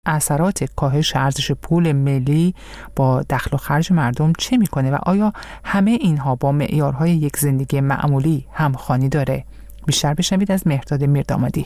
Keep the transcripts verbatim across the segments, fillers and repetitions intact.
اثرات کاهش ارزش پول ملی با دخل و خرج مردم چه میکنه و آیا همه اینها با معیارهای یک زندگی معمولی همخوانی داره؟ بیشتر بشنوید از مهرداد میردامادی.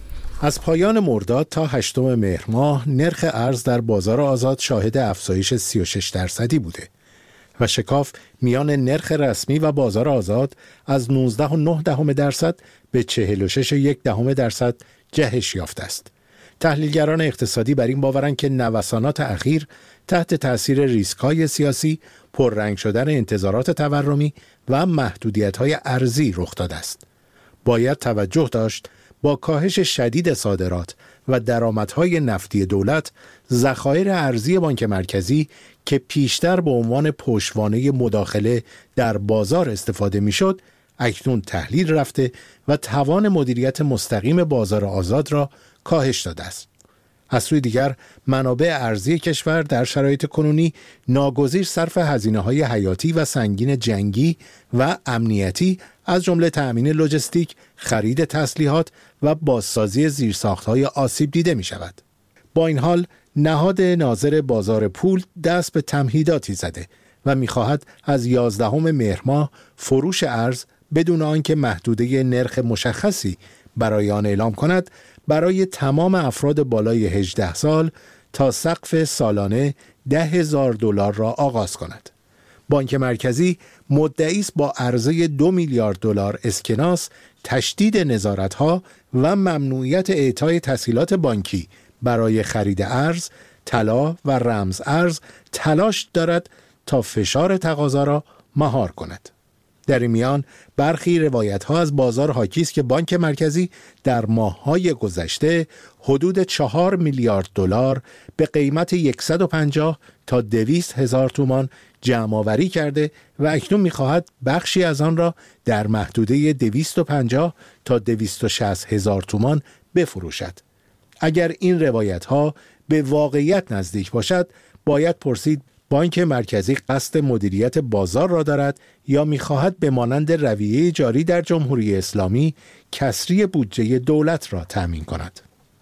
از پایان مرداد تا هشتم مهر ماه نرخ ارز در بازار آزاد شاهد افزایش سی و شش درصدی بوده و شکاف میان نرخ رسمی و بازار آزاد از نوزده و نه دهم درصد به چهل و شش و یک دهم درصد جهش یافته است. تحلیلگران اقتصادی بر این باورند که نوسانات اخیر تحت تأثیر ریسک‌های سیاسی، پررنگ شدن انتظارات تورمی و محدودیت‌های ارزی رخ داده است. باید توجه داشت با کاهش شدید صادرات و درآمدهای نفتی دولت، ذخایر ارزی بانک مرکزی که پیشتر به عنوان پشتوانه مداخله در بازار استفاده می‌شد، اکنون تحلیل رفته و توان مدیریت مستقیم بازار آزاد را کاهش داده است. از سوی دیگر منابع ارزی کشور در شرایط کنونی ناگزیر صرف هزینه‌های حیاتی و سنگین جنگی و امنیتی از جمله تأمین لوجستیک، خرید تسلیحات و بازسازی زیرساخت‌های آسیب دیده می‌شود. با این حال نهاد ناظر بازار پول دست به تمهیداتی زده و می‌خواهد از یازدهم مهر ماه فروش ارز بدون آنکه محدوده نرخ مشخصی برای آن اعلام کند برای تمام افراد بالای هجده سال تا سقف سالانه ده هزار دلار را آغاز کند. بانک مرکزی مدعی است با عرضه دو میلیارد دلار اسکناس، تشدید نظارت‌ها و ممنوعیت اعطای تسهیلات بانکی برای خرید ارز، طلا و رمز ارز تلاش دارد تا فشار تقاضا را مهار کند. در این میان برخی روایت‌ها از بازار حاکی است که بانک مرکزی در ماه‌های گذشته حدود چهار میلیارد دلار به قیمت صد و پنجاه تا دویست هزار تومان جمع‌آوری کرده و اکنون می‌خواهد بخشی از آن را در محدوده دویست و پنجاه تا دویست و شصت هزار تومان بفروشد. اگر این روایت‌ها به واقعیت نزدیک باشد، باید پرسید بانک مرکزی قصد مدیریت بازار را دارد یا می‌خواهد به مانند رویه جاری در جمهوری اسلامی کسری بودجه دولت را تأمین کند.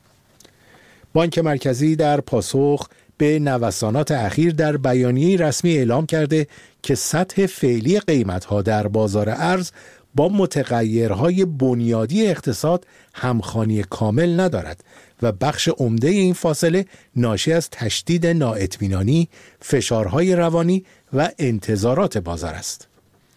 بانک مرکزی در پاسخ به نوسانات اخیر در بیانیه رسمی اعلام کرده که سطح فعلی قیمت‌ها در بازار ارز با متغیرهای بنیادی اقتصاد همخوانی کامل ندارد و بخش عمده این فاصله ناشی از تشدید نااطمینانی، فشارهای روانی و انتظارات بازار است.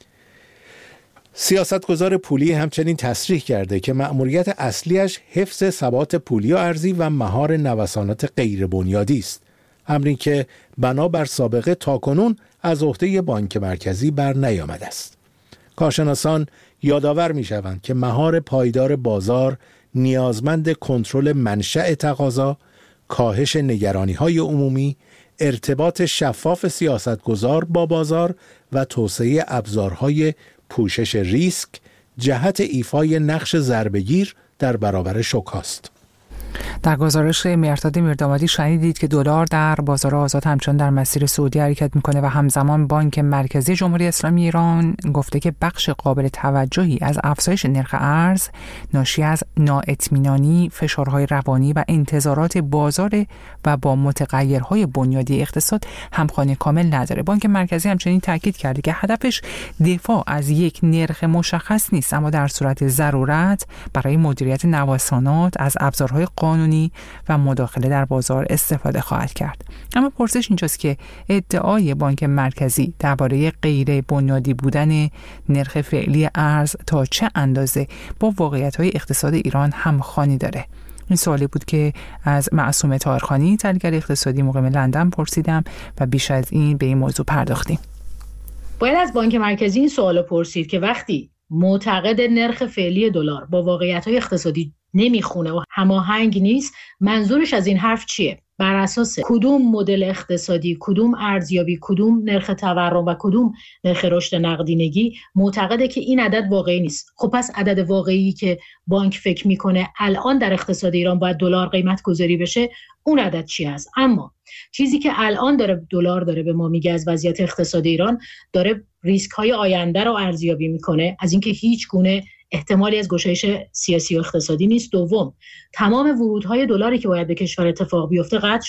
سیاستگزار پولی همچنین تصریح کرده که مأموریت اصلیش حفظ ثبات پولی و ارزی و مهار نوسانات غیر بنیادی است، امری که بنابر سابقه تاکنون از عهده بانک مرکزی بر نیامده است. کارشناسان یادآور می‌شوند که مهار پایدار بازار نیازمند کنترل منشأ تقاضا، کاهش نگرانی‌های عمومی، ارتباط شفاف سیاستگزار با بازار و توسعه ابزارهای پوشش ریسک جهت ایفای نقش ضربه‌گیر در برابر شوک است. در گزارش مهرداد میردامادی شنیدید که دلار در بازار آزاد همچنان در مسیر صعودی حرکت میکنه و همزمان بانک مرکزی جمهوری اسلامی ایران گفته که بخش قابل توجهی از افزایش نرخ ارز ناشی از نااطمینانی، فشارهای روانی و انتظارات بازار و با متغیرهای بنیادی اقتصاد همخوانی کامل نداره. بانک مرکزی همچنین تاکید کرده که هدفش دفاع از یک نرخ مشخص نیست، اما در صورت ضرورت برای مدیریت نوسانات از ابزارهای قانونی و مداخله در بازار استفاده خواهد کرد. اما پرسش اینجاست که ادعای بانک مرکزی درباره غیر بنیادی بودن نرخ فعلی ارز تا چه اندازه با واقعیت‌های اقتصاد ایران همخوانی داره؟ این سوالی بود که از معصومه طاهرخانی، تحلیلگر اقتصادی مقیم لندن پرسیدم و بیش از این به این موضوع پرداختیم. باید از بانک مرکزی این سوالو پرسید که وقتی معتقد نرخ فعلی دلار با واقعیت‌های اقتصادی نمیخونه و هماهنگ نیست، منظورش از این حرف چیه؟ بر اساس کدوم مدل اقتصادی، کدوم ارزیابی، کدوم نرخ تورم و کدوم نرخ رشد نقدینگی معتقده که این عدد واقعی نیست؟ خب پس عدد واقعی که بانک فکر میکنه الان در اقتصاد ایران باید دلار قیمت گذاری بشه، اون عدد چی است؟ اما چیزی که الان داره دلار داره به ما میگه از وضعیت اقتصاد ایران، داره ریسک های آینده رو ارزیابی میکنه، از اینکه هیچ گونه احتمالی از گشایش سیاسی و اقتصادی نیست. دوم، تمام ورودهای دلاری که باید به کشور اتفاق بیفته قطع